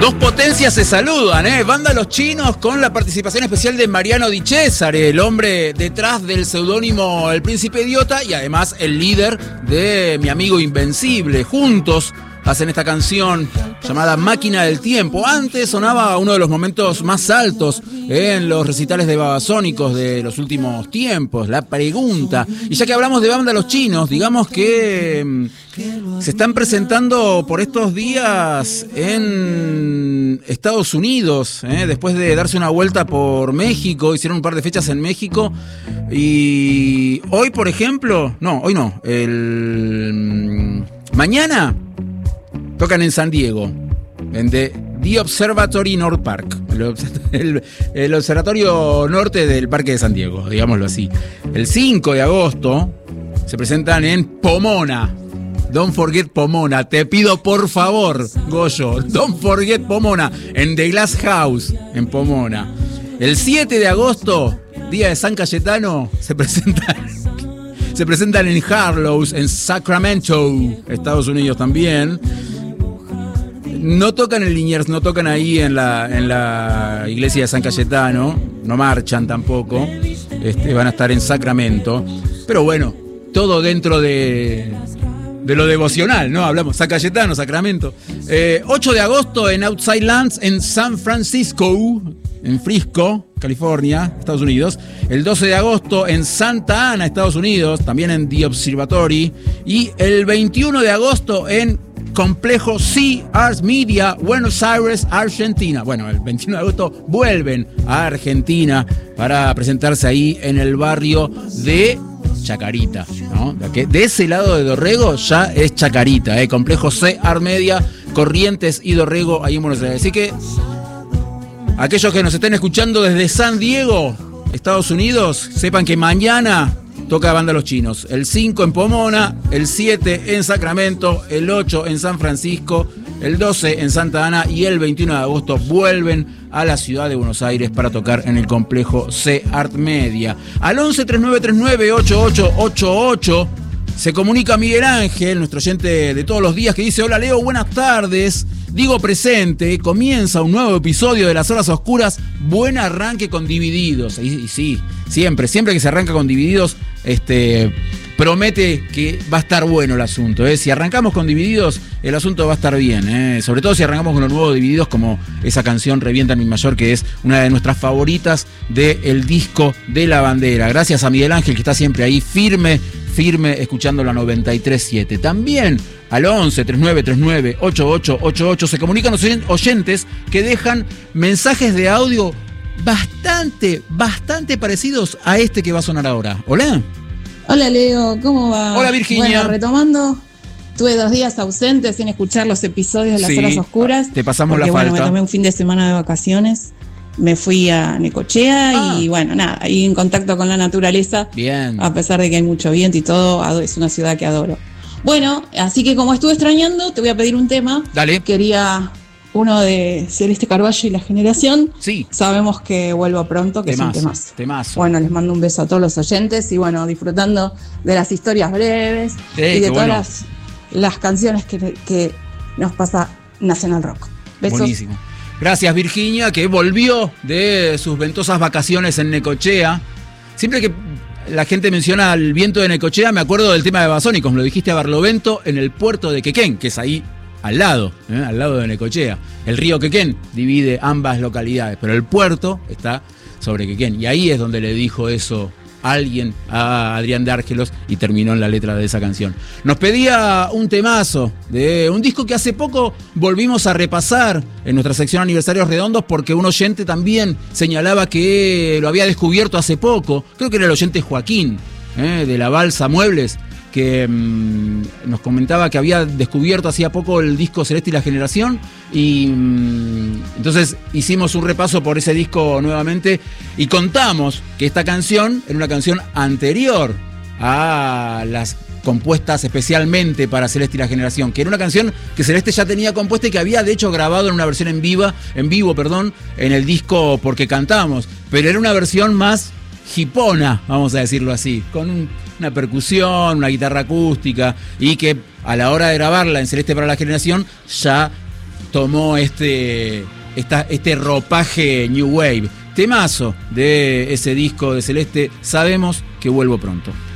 Dos potencias se saludan, Banda Los Chinos con la participación especial de Mariano Di Cesare, el hombre detrás del seudónimo El Príncipe Idiota y además el líder de Mi Amigo Invencible. Juntos hacen esta canción llamada Máquina del Tiempo. Antes sonaba uno de los momentos más altos en los recitales de Babasónicos de los últimos tiempos, La Pregunta. Y ya que hablamos de Banda Los Chinos, digamos que se están presentando por estos días en Estados Unidos, después de darse una vuelta por México. Hicieron un par de fechas en México y hoy, por ejemplo, mañana tocan en San Diego, en The Observatory North Park, el observatorio norte del Parque de San Diego, digámoslo así. El 5 de agosto se presentan en Pomona. Don't forget Pomona, te pido por favor, Goyo, don't forget Pomona, en The Glass House, en Pomona. El 7 de agosto, día de San Cayetano, se presentan en Harlow, en Sacramento, Estados Unidos también. No tocan en Liniers, no tocan ahí en la iglesia de San Cayetano, no marchan tampoco, van a estar en Sacramento, pero bueno, todo dentro de lo devocional, ¿no? Hablamos San Cayetano, Sacramento. 8 de agosto en Outside Lands en San Francisco, en Frisco, California, Estados Unidos. El 12 de agosto en Santa Ana, Estados Unidos, también en The Observatory. Y el 21 de agosto en Complejo C Arts Media, Buenos Aires, Argentina. Bueno, el 21 de agosto vuelven a Argentina para presentarse ahí en el barrio de Chacarita, ¿no? De ese lado de Dorrego ya es Chacarita, Complejo C Art Media, Corrientes y Dorrego, ahí en Buenos Aires. Así que aquellos que nos estén escuchando desde San Diego, Estados Unidos, sepan que mañana toca Banda Los Chinos. El 5 en Pomona, el 7 en Sacramento, el 8 en San Francisco, el 12 en Santa Ana y el 21 de agosto vuelven a la ciudad de Buenos Aires para tocar en el complejo C Art Media. Al 11 3939 8888 se comunica Miguel Ángel, nuestro oyente de todos los días, que dice: hola Leo, buenas tardes. Digo presente, comienza un nuevo episodio de Las Horas Oscuras. Buen arranque con Divididos. Y sí, siempre que se arranca con Divididos, promete que va a estar bueno el asunto. Si arrancamos con Divididos, el asunto va a estar bien. Sobre todo si arrancamos con los nuevos Divididos, como esa canción Revienta en Mi Mayor, que es una de nuestras favoritas del disco de La Bandera. Gracias a Miguel Ángel, que está siempre ahí firme, escuchando la 93.7. También al 11 3939 8888 se comunican los oyentes que dejan mensajes de audio bastante parecidos a este que va a sonar ahora. Hola. Hola Leo, ¿cómo va? Hola Virginia. Bueno, retomando, tuve 2 días ausentes sin escuchar los episodios de Las Horas Oscuras. Te pasamos porque, la falta. Me tomé un fin de semana de vacaciones. Me fui a Necochea y nada, ahí en contacto con la naturaleza. Bien. A pesar de que hay mucho viento y todo, es una ciudad que adoro. Bueno, así que como estuve extrañando, te voy a pedir un tema. Dale. Quería uno de Celeste Carballo y La Generación. Sí. Sabemos que vuelvo pronto, que es un temazo. Bueno, les mando un beso a todos los oyentes y disfrutando de las historias breves y de todas las canciones que nos pasa Nacional Rock. Besos. Buenísimo. Gracias Virginia, que volvió de sus ventosas vacaciones en Necochea. Siempre que la gente menciona el viento de Necochea, me acuerdo del tema de Babasónicos. Me lo dijiste a Barlovento, en el puerto de Quequén, que es ahí al lado de Necochea. El río Quequén divide ambas localidades, pero el puerto está sobre Quequén. Y ahí es donde le dijo eso alguien a Adrián de Argelos y terminó en la letra de esa canción. Nos pedía un temazo de un disco que hace poco volvimos a repasar en nuestra sección Aniversarios Redondos, porque un oyente también señalaba que lo había descubierto hace poco. Creo que era el oyente Joaquín, de la Balsa Muebles, que nos comentaba que había descubierto hacía poco el disco Celeste y La Generación, y entonces hicimos un repaso por ese disco nuevamente y contamos que esta canción era una canción anterior a las compuestas especialmente para Celeste y La Generación, que era una canción que Celeste ya tenía compuesta y que había de hecho grabado en una versión en vivo, en el disco Porque Cantamos, pero era una versión más hipona, vamos a decirlo así, con una percusión, una guitarra acústica, y que a la hora de grabarla en Celeste para la Generación ya tomó este ropaje New Wave. Temazo de ese disco de Celeste, Sabemos que vuelvo pronto.